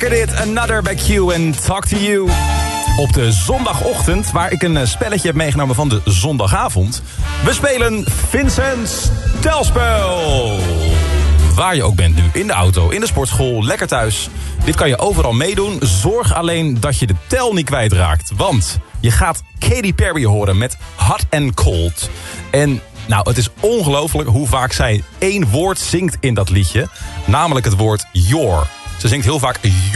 Lekker dit, Another by Q en Talk to You. Op de zondagochtend, waar ik een spelletje heb meegenomen van de zondagavond. We spelen Vincent's Telspel. Waar je ook bent nu, in de auto, in de sportschool, lekker thuis. Dit kan je overal meedoen. Zorg alleen dat je de tel niet kwijtraakt. Want je gaat Katy Perry horen met Hot and Cold. En nou, het is ongelooflijk hoe vaak zij één woord zingt in dat liedje. Namelijk het woord your. Ze zingt heel vaak